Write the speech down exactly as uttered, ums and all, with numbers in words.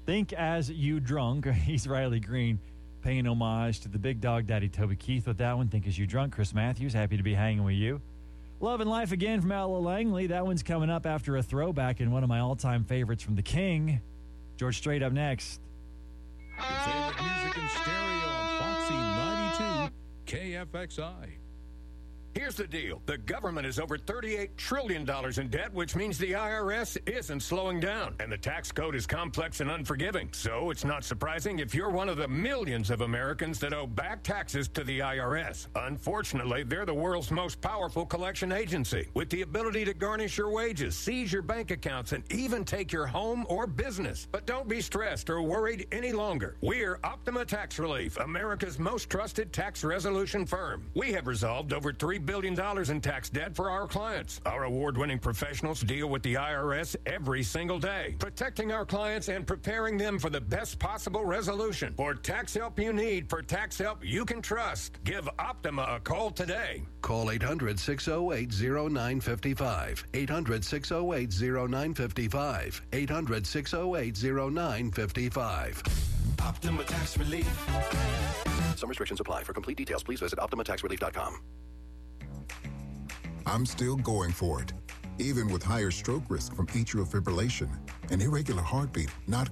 Think As You Drunk. He's Riley Green, paying homage to the big dog daddy Toby Keith with that one. Think As You Drunk. Chris Matthews, happy to be hanging with you. Love and Life Again from Outlaw Langley. That one's coming up after a throwback and one of my all-time favorites from The King. George Strait up next. Your favorite music in stereo on Foxy ninety-two K F X I. Here's the deal. The government is over thirty-eight trillion dollars in debt, which means the I R S isn't slowing down. And the tax code is complex and unforgiving. So it's not surprising if you're one of the millions of Americans that owe back taxes to the I R S. Unfortunately, they're the world's most powerful collection agency, with the ability to garnish your wages, seize your bank accounts, and even take your home or business. But don't be stressed or worried any longer. We're Optima Tax Relief, America's most trusted tax resolution firm. We have resolved over three billion dollars in tax debt for our clients. Our award-winning professionals deal with the I R S every single day, protecting our clients and preparing them for the best possible resolution. For tax help you need, for tax help you can trust, give Optima a call today. Call eight hundred, six oh eight, oh nine five five. eight hundred, six oh eight, oh nine five five. eight hundred, six oh eight, oh nine five five. Optima Tax Relief. Some restrictions apply. For complete details, please visit optima tax relief dot com. I'm still going for it. Even with higher stroke risk from atrial fibrillation, an irregular heartbeat, not